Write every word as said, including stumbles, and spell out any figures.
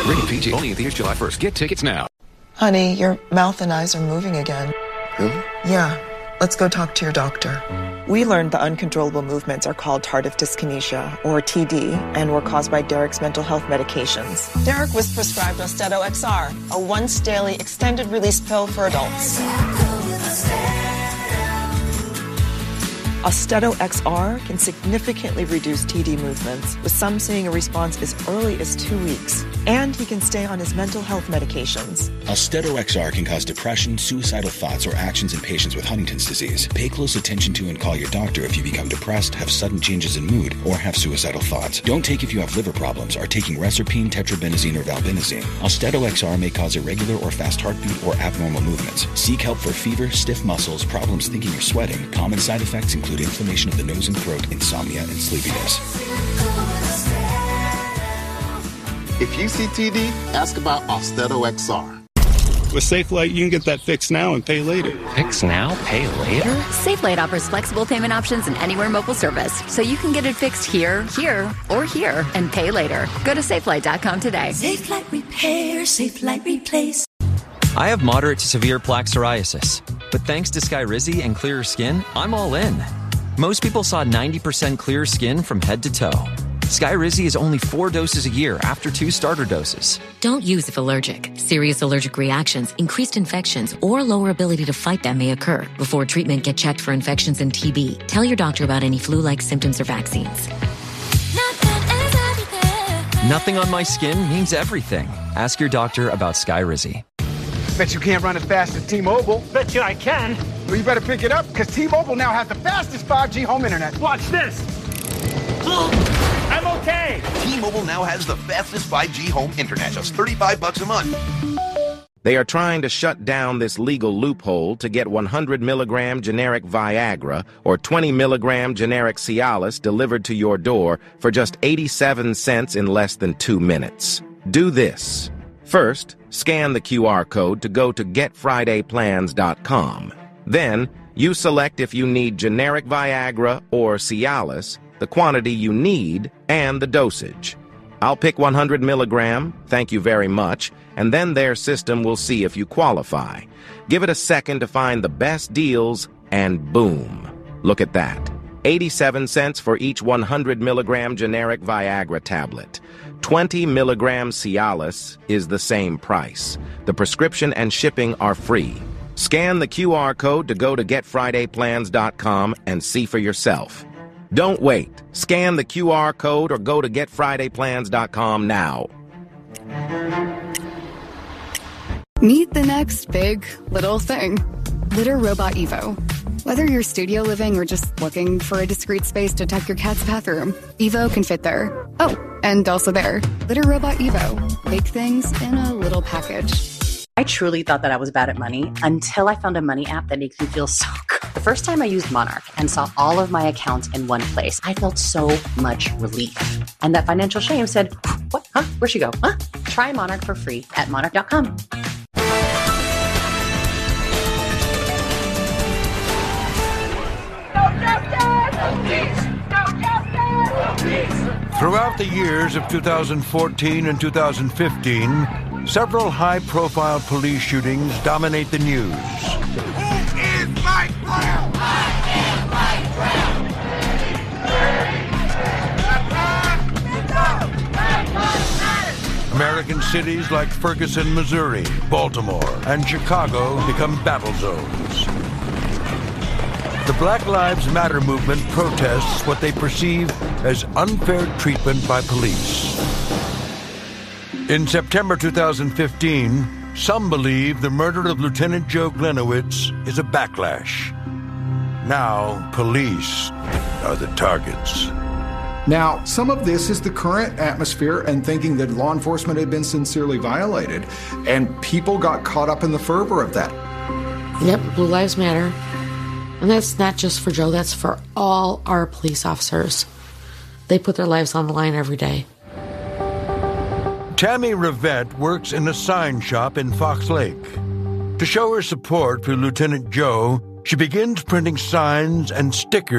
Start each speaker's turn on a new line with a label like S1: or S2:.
S1: Rated P G. Only in theaters July first. Get tickets now.
S2: Honey, your mouth and eyes are moving again.
S1: Really?
S2: Yeah. Let's go talk to your doctor. We learned the uncontrollable movements are called tardive dyskinesia, or T D, and were caused by Derek's mental health medications. Derek was prescribed Austedo X R, a once-daily extended-release pill for adults. Austedo X R can significantly reduce T D movements, with some seeing a response as early as two weeks. And he can stay on his mental health medications.
S3: Austedo X R can cause depression, suicidal thoughts, or actions in patients with Huntington's disease. Pay close attention to and call your doctor if you become depressed, have sudden changes in mood, or have suicidal thoughts. Don't take if you have liver problems, are taking Reserpine, Tetrabenazine, or Valbenazine. Austedo X R may cause irregular or fast heartbeat or abnormal movements. Seek help for fever, stiff muscles, problems thinking or sweating. Common side effects include inflammation of the nose and throat, insomnia, and sleepiness.
S4: If you see T D, ask about Austedo X R.
S5: With SafeLight, you can get that fixed now and pay later.
S6: Fix now, pay later?
S7: SafeLight offers flexible payment options and anywhere mobile service, so you can get it fixed here, here, or here, and pay later. Go to safelight dot com today.
S8: SafeLight Repair, SafeLight Replace.
S9: I have moderate to severe plaque psoriasis, but thanks to Skyrizi and Clearer Skin, I'm all in. Most people saw ninety percent clearer skin from head to toe. Skyrizi is only four doses a year after two starter doses.
S10: Don't use if allergic. Serious allergic reactions, increased infections, or lower ability to fight them may occur. Before treatment, get checked for infections and T B. Tell your doctor about any flu-like symptoms or vaccines.
S9: Nothing on my skin means everything. Ask your doctor about Skyrizi.
S11: Bet you can't run as fast as T-Mobile.
S12: Bet you I can.
S11: Well, you better pick it up, because T-Mobile now has the fastest five G home internet.
S12: Watch this. I'm okay.
S13: T-Mobile now has the fastest five G home internet, just thirty-five bucks a month.
S14: They are trying to shut down this legal loophole to get one hundred milligram generic Viagra or twenty milligram generic Cialis delivered to your door for just eighty-seven cents in less than two minutes. Do this. First, scan the Q R code to go to get friday plans dot com. Then, you select if you need generic Viagra or Cialis, the quantity you need, and the dosage. I'll pick one hundred milligram, thank you very much, and then their system will see if you qualify. Give it a second to find the best deals, and boom. Look at that. eighty-seven cents for each one hundred milligram generic Viagra tablet. twenty milligram Cialis is the same price. The prescription and shipping are free. Scan the Q R code to go to get friday plans dot com and see for yourself. Don't wait. Scan the Q R code or go to get friday plans dot com now.
S15: Meet the next big little thing. Litter Robot Evo. Whether you're studio living or just looking for a discreet space to tuck your cat's bathroom, Evo can fit there. Oh, and also there. Litter Robot Evo. Big things in a little package.
S16: I truly thought that I was bad at money until I found a money app that makes me feel so good. The first time I used Monarch and saw all of my accounts in one place, I felt so much relief. And that financial shame said, what? Huh? Where'd she go? Huh? Try Monarch for free at monarch dot com.
S17: Throughout the years of two thousand fourteen and two thousand fifteen, several high-profile police shootings dominate the news.
S18: Who is Mike Brown? I am Mike
S17: Brown. American cities like Ferguson, Missouri, Baltimore, and Chicago become battle zones. The Black Lives Matter movement protests what they perceive as unfair treatment by police. In September two thousand fifteen, some believe the murder of Lieutenant Joe Glenowitz is a backlash. Now, police are the targets.
S19: Now, some of this is the current atmosphere and thinking that law enforcement had been sincerely violated, and people got caught up in the fervor of that.
S20: Yep, Blue Lives Matter. And that's not just for Joe, that's for all our police officers. They put their lives on the line every day.
S17: Tammy Rivette works in a sign shop in Fox Lake. To show her support for Lieutenant Joe, she begins printing signs and stickers